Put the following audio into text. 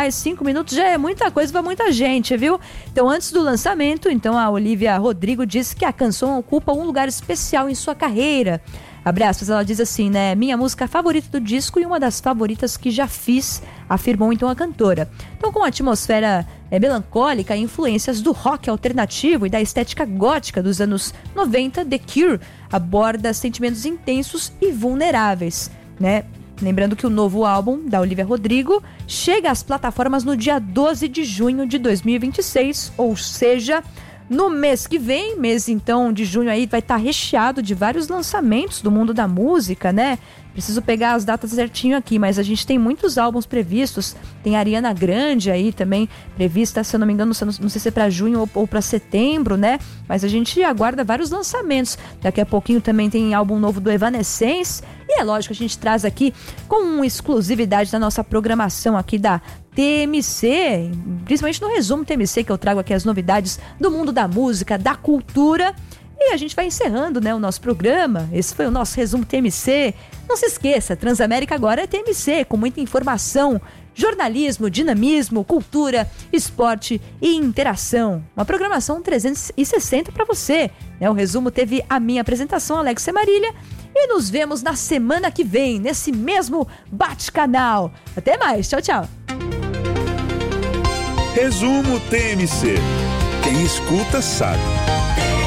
mais 5 minutos já é muita coisa para muita gente, viu? Então, antes do lançamento, então a Olivia Rodrigo disse que a canção ocupa um lugar especial em sua carreira. Abre aspas, ela diz assim, né? Minha música favorita do disco e uma das favoritas que já fiz, afirmou então a cantora. Então, com a atmosfera melancólica e influências do rock alternativo e da estética gótica dos anos 90, The Cure aborda sentimentos intensos e vulneráveis, né? Lembrando que o novo álbum da Olivia Rodrigo chega às plataformas no dia 12 de junho de 2026, ou seja, no mês que vem, mês então de junho aí, vai estar recheado de vários lançamentos do mundo da música, né? Preciso pegar as datas certinho aqui, mas a gente tem muitos álbuns previstos. Tem a Ariana Grande aí também prevista, se eu não me engano, não sei se é para junho ou para setembro, né? Mas a gente aguarda vários lançamentos. Daqui a pouquinho também tem álbum novo do Evanescence. E é lógico, a gente traz aqui com exclusividade da nossa programação aqui da TMC, principalmente no resumo TMC, que eu trago aqui as novidades do mundo da música, da cultura. E a gente vai encerrando, né, o nosso programa. Esse foi o nosso resumo TMC. Não se esqueça, Transamérica agora é TMC, com muita informação, jornalismo, dinamismo, cultura, esporte e interação. Uma programação 360 para você. O resumo teve a minha apresentação, Alexia Marília. E nos vemos na semana que vem, nesse mesmo bate-canal. Até mais, tchau, tchau. Resumo TMC. Quem escuta sabe.